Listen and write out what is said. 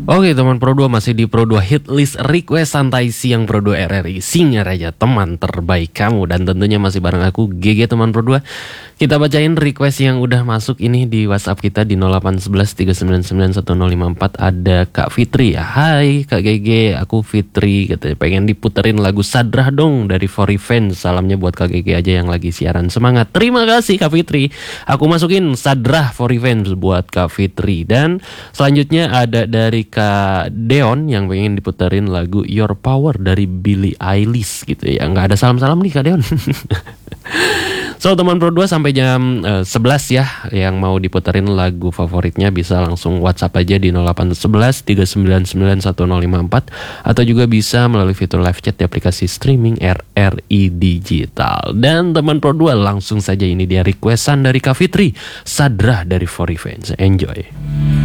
Oke teman Pro 2, masih di Pro 2 Hit List Request Santai Siang Pro 2 RRI. Singar aja teman terbaik kamu. Dan tentunya masih bareng aku GG teman Pro 2. Kita bacain request yang udah masuk ini di WhatsApp kita di 0811399154. Ada Kak Fitri. Hai Kak GG, aku Fitri, katanya pengen diputerin lagu Sadrah dong dari For Revenge. Salamnya buat Kak GG aja yang lagi siaran. Semangat. Terima kasih Kak Fitri. Aku masukin Sadrah For Revenge buat Kak Fitri. Dan selanjutnya ada dari Kak Deon yang pengen diputerin lagu Your Power dari Billie Eilish gitu ya. Nggak ada salam-salam nih Kak Deon. So teman Pro 2 sampai jam 11 ya. Yang mau diputerin lagu favoritnya bisa langsung WhatsApp aja di 0811399154. Atau juga bisa melalui fitur live chat di aplikasi streaming RRI Digital. Dan teman Pro 2 langsung saja, ini dia requestan dari Kak Fitri, Sadrah dari For Revenge. Enjoy.